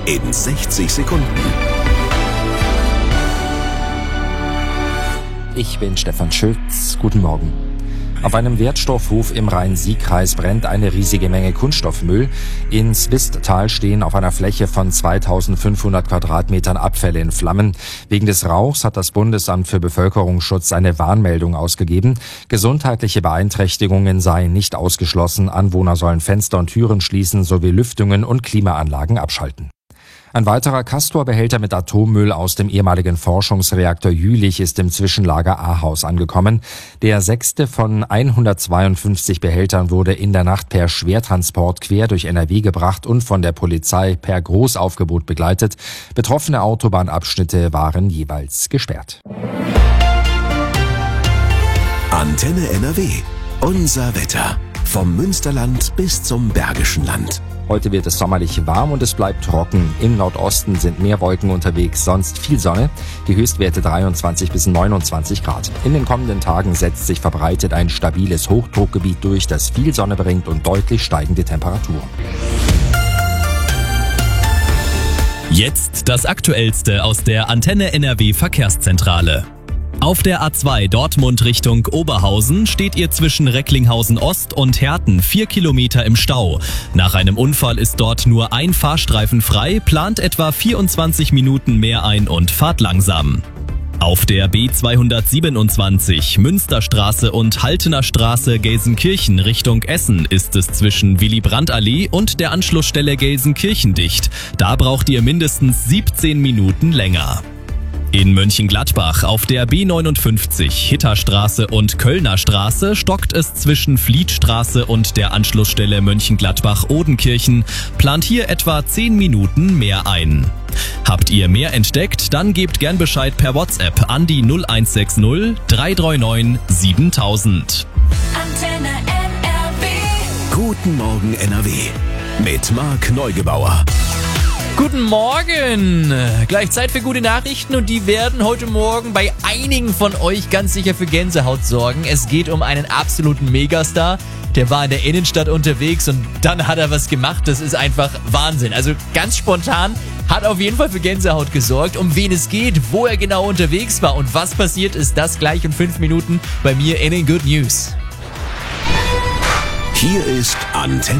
in 60 Sekunden. Ich bin Stefan Schütz. Guten Morgen. Auf einem Wertstoffhof im Rhein-Sieg-Kreis brennt eine riesige Menge Kunststoffmüll. In Swisttal stehen auf einer Fläche von 2500 Quadratmetern Abfälle in Flammen. Wegen des Rauchs hat das Bundesamt für Bevölkerungsschutz eine Warnmeldung ausgegeben. Gesundheitliche Beeinträchtigungen seien nicht ausgeschlossen. Anwohner sollen Fenster und Türen schließen sowie Lüftungen und Klimaanlagen abschalten. Ein weiterer Castor-Behälter mit Atommüll aus dem ehemaligen Forschungsreaktor Jülich ist im Zwischenlager Ahaus angekommen. Der 6. von 152 Behältern wurde in der Nacht per Schwertransport quer durch NRW gebracht und von der Polizei per Großaufgebot begleitet. Betroffene Autobahnabschnitte waren jeweils gesperrt. Antenne NRW. Unser Wetter. Vom Münsterland bis zum Bergischen Land. Heute wird es sommerlich warm und es bleibt trocken. Im Nordosten sind mehr Wolken unterwegs, sonst viel Sonne. Die Höchstwerte 23 bis 29 Grad. In den kommenden Tagen setzt sich verbreitet ein stabiles Hochdruckgebiet durch, das viel Sonne bringt und deutlich steigende Temperaturen. Jetzt das Aktuellste aus der Antenne NRW Verkehrszentrale. Auf der A2 Dortmund Richtung Oberhausen steht ihr zwischen Recklinghausen Ost und Herten 4 Kilometer im Stau. Nach einem Unfall ist dort nur ein Fahrstreifen frei, plant etwa 24 Minuten mehr ein und fahrt langsam. Auf der B227 Münsterstraße und Haltener Straße Gelsenkirchen Richtung Essen ist es zwischen Willy-Brandt-Allee und der Anschlussstelle Gelsenkirchen dicht. Da braucht ihr mindestens 17 Minuten länger. In Mönchengladbach auf der B59 Hitterstraße und Kölner Straße stockt es zwischen Flietstraße und der Anschlussstelle Mönchengladbach-Odenkirchen, plant hier etwa 10 Minuten mehr ein. Habt ihr mehr entdeckt, dann gebt gern Bescheid per WhatsApp an die 0160 339 7000. Antenne NRW. Guten Morgen NRW. Mit Marc Neugebauer. Guten Morgen! Gleich Zeit für gute Nachrichten und die werden heute Morgen bei einigen von euch ganz sicher für Gänsehaut sorgen. Es geht um einen absoluten Megastar. Der war in der Innenstadt unterwegs und dann hat er was gemacht. Das ist einfach Wahnsinn. Also ganz spontan, hat auf jeden Fall für Gänsehaut gesorgt. Um wen es geht, wo er genau unterwegs war und was passiert ist, das gleich in 5 Minuten bei mir in den Good News. Hier ist Antenne.